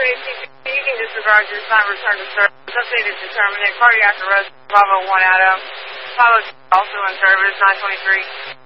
you can disregard your sign return to service. Update is determined. Cardiac arrest, 501 Adam. Pilot also in service, 923.